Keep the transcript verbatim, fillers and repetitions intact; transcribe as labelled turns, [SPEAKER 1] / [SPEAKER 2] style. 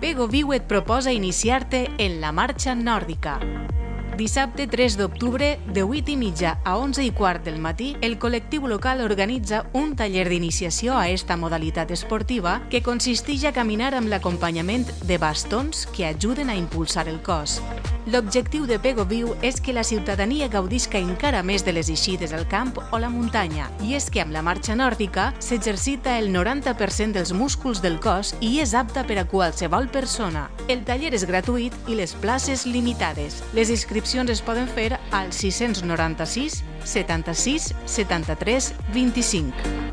[SPEAKER 1] Pegoviu et proposa iniciar-te en la marxa nòrdica. Dissabte tres d'octubre, de vuit i mitja a onze i quart del matí, el col·lectiu local organitza un taller d'iniciació a esta modalitat esportiva que consisteix a caminar amb l'acompanyament de bastons que ajuden a impulsar el cos. L'objectiu de Pegoviu és que la ciutadania gaudisca encara més de les eixides al camp o la muntanya, i és que amb la marxa nòrdica s'exercita el noranta per cent dels músculs del cos i és apta per a qualsevol persona. El taller és gratuït i les places limitades. Les inscripcions es poden fer al sis noranta-sis setanta-sis setanta-tres vint-i-cinc.